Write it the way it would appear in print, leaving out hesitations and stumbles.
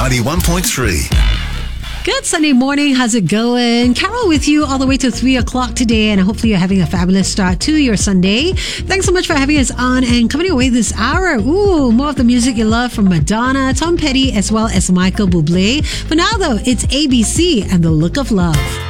91.3. Good Sunday morning. How's it going? Carol with you all the way to 3 o'clock today, and hopefully you're having a fabulous start to your Sunday. Thanks so much for having us on and coming away this hour. Ooh, more of the music you love from Madonna, Tom Petty, as well as Michael Bublé. For now, though, it's ABC and The Look of Love.